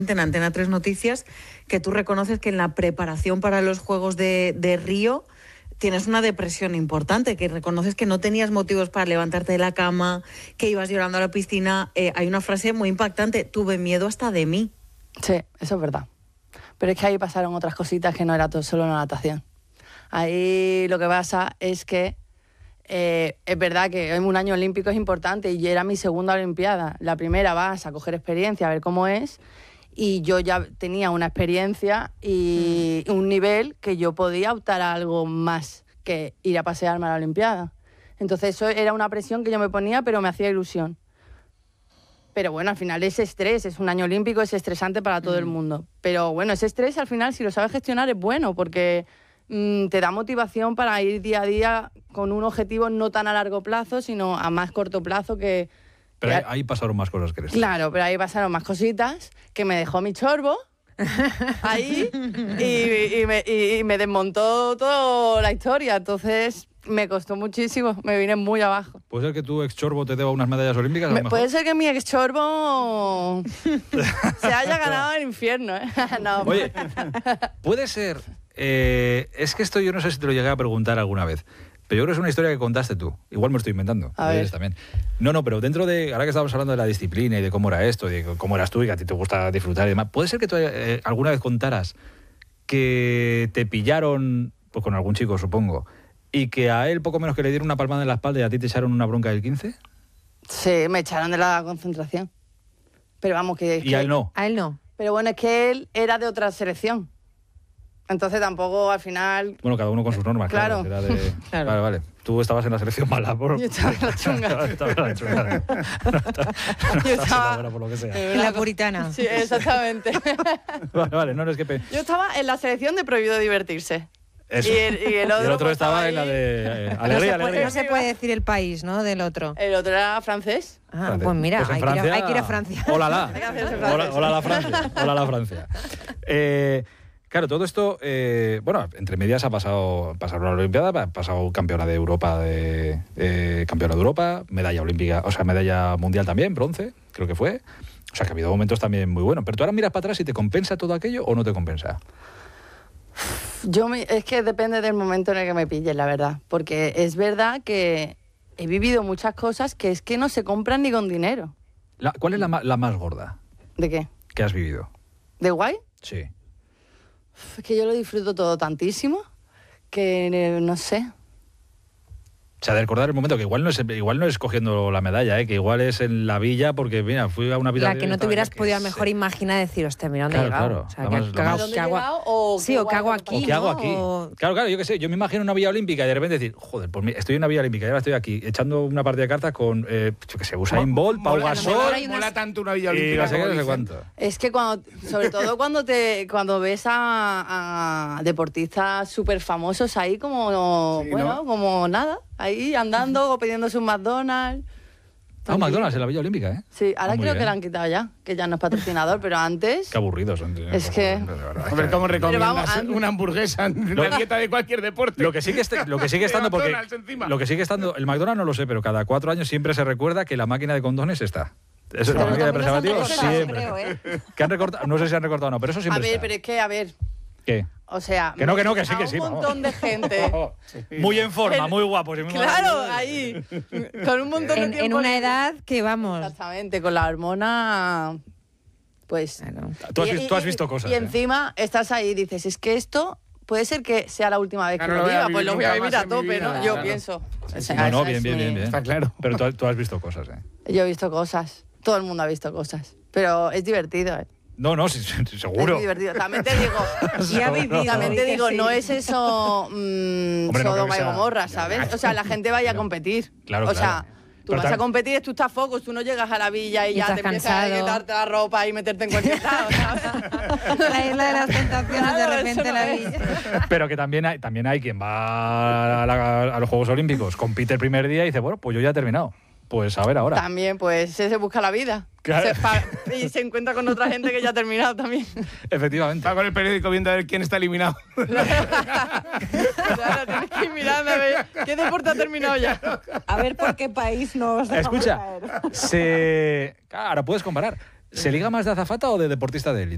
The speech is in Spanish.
en Antena 3 Noticias, que tú reconoces que en la preparación para los Juegos de Río tienes una depresión importante, que reconoces que no tenías motivos para levantarte de la cama, que ibas llorando a la piscina. Hay una frase muy impactante: tuve miedo hasta de mí. Sí, eso es verdad. Pero es que ahí pasaron otras cositas, que no era todo solo la natación. Ahí lo que pasa es que es verdad que un año olímpico es importante y era mi segunda Olimpiada. La primera vas a coger experiencia, a ver cómo es, y yo ya tenía una experiencia y un nivel que yo podía optar a algo más que ir a pasearme a la Olimpiada. Entonces eso era una presión que yo me ponía, pero me hacía ilusión. Pero bueno, al final ese estrés, es un año olímpico, es estresante para todo el mundo. Pero bueno, ese estrés al final, si lo sabes gestionar, es bueno, porque te da motivación para ir día a día con un objetivo no tan a largo plazo, sino a más corto plazo que... Pero ahí pasaron más cosas que esto. Claro, pero ahí pasaron más cositas, que me dejó mi chorbo ahí y me desmontó toda la historia. Entonces me costó muchísimo, me vine muy abajo. ¿Puede ser que tu ex chorbo te deba unas medallas olímpicas? A lo mejor? Puede ser que mi ex chorbo se haya ganado el infierno, ¿eh? No, oye, puede ser... es que esto yo no sé si te lo llegué a preguntar alguna vez, pero yo creo que es una historia que contaste tú. Igual me lo estoy inventando. A ver. También. No, pero dentro de... Ahora que estábamos hablando de la disciplina y de cómo era esto, y de cómo eras tú y que a ti te gusta disfrutar y demás, ¿puede ser que tú alguna vez contaras que te pillaron, pues con algún chico, supongo, y que a él poco menos que le dieron una palmada en la espalda y a ti te echaron una bronca del 15? Sí, me echaron de la concentración. Pero vamos, que... ¿Y a él no? A él no. Pero bueno, es que él era de otra selección. Entonces tampoco al final... Bueno, cada uno con sus normas, claro. Claro. Era de... Claro. Vale. Tú estabas en la selección mala. Yo estaba en la chunga. Estaba en la chunga. Yo estaba... por lo que sea. En la puritana. Sí, exactamente. Vale, no es que... Yo estaba en la selección de prohibido divertirse. Eso. Y el otro, pues, estaba en la ahí. de alegría, alegría. No se puede decir el país, ¿no?, del otro. El otro era francés. Ah, Francés. pues mira, Pues en hay que ir a Francia. Hola, la. Hay que hacerse francés. Hola, la Francia. Hola, la Francia. Claro, todo esto, bueno, entre medias ha pasado la Olimpiada, ha pasado campeona de Europa, campeona de Europa, medalla olímpica, o sea, medalla mundial también, bronce, creo que fue. O sea, que ha habido momentos también muy buenos. Pero tú ahora miras para atrás y ¿te compensa todo aquello o no te compensa? Es que depende del momento en el que me pilles, la verdad. Porque es verdad que he vivido muchas cosas que es que no se compran ni con dinero. ¿Cuál es la más gorda? ¿De qué? ¿Que has vivido? ¿De guay? Sí. Es que yo lo disfruto todo tantísimo que no sé. O sea, de recordar el momento, que igual no es cogiendo la medalla, que igual es en la villa, porque mira, fui a una villa... La que no te hubieras podido a lo mejor imaginar decir, hostia, mira dónde he llegado. Claro. O sea, ¿Dónde he llegado o sí, o qué hago aquí? ¿O qué hago aquí? Claro, yo qué sé, yo me imagino una villa olímpica y de repente decir, joder, pues estoy en una villa olímpica y ahora estoy aquí echando una partida de cartas con, yo qué sé, Usain Bolt, Pau Gasol... Mola tanto una villa y olímpica. no sé qué, no sé cuánto. Es que sobre todo cuando ves a deportistas súper famosos ahí como, Sí, bueno, ¿no? como nada, ahí andando o pidiéndose un McDonald's. Ah, McDonald's en la villa olímpica, ¿eh? Sí, ahora muy creo bien. que la han quitado ya, que ya no es patrocinador, pero antes... Qué aburridos son. Es que- Hombre, ¿cómo recomiendas vamos, una hamburguesa en la dieta de cualquier deporte? Lo que sigue estando, porque McDonald's encima. lo que sigue estando, el McDonald's no lo sé, pero cada 4 años siempre se recuerda que la máquina de condones está. Eso es la Pero máquina de también los han preservativos recortado, siempre. creo, ¿eh? Que han recortado, no sé si han recortado o no, pero eso A siempre ver, está. pero es que, a ver, ¿Qué? o sea... Que no, que sí, a que sí, un vamos. montón de gente... Muy en forma, muy guapos. Y muy Claro, ahí, con un montón de tiempo... En una edad que, vamos... Exactamente, con la hormona... Pues... Claro. Tú has visto cosas. Y encima estás ahí y dices, es que esto puede ser que sea la última vez que Claro, lo no lo voy a viva, pues lo vivir voy a nunca vivir más a en mi tope, vida, ¿no? Yo claro. pienso. O sea, No, esa es bien. mi- Está claro. Pero tú has visto cosas, ¿eh? Yo he visto cosas, todo el mundo ha visto cosas, pero es divertido, ¿eh? No, sí, seguro. Es muy divertido. También te digo, Y ha vivido. también te que digo, sí. no es eso no creo Sodoma que y sea- Gomorra, ¿sabes? O sea, la gente vaya a competir. Claro, o sea, claro. tú vas a competir, tú estás focus, tú no llegas a la villa y Y ya estás te empiezas a cansado. quitarte la ropa y meterte en cualquier lado, ¿sabes? La isla de las tentaciones, de Claro, repente eso la no villa. Pero que también hay quien va a los Juegos Olímpicos, compite el primer día y dice, bueno, pues yo ya he terminado. Pues a ver ahora. También, pues, se busca la vida. Claro. Y se encuentra con otra gente que ya ha terminado también. Efectivamente. Va con el periódico viendo a ver quién está eliminado. Claro, tienes que mirarme a ver qué deporte ha terminado ya. A ver por qué país nos dejamos Escucha, caer. ahora puedes comparar. ¿Se liga más de azafata o de deportista de élite?